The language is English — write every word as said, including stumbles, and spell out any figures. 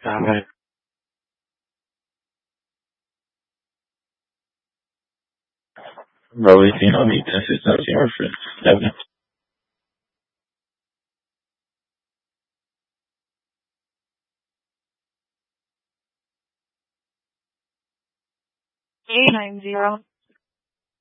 Alright. Bro, you know me, this is not your friend. Seven. eight nine zero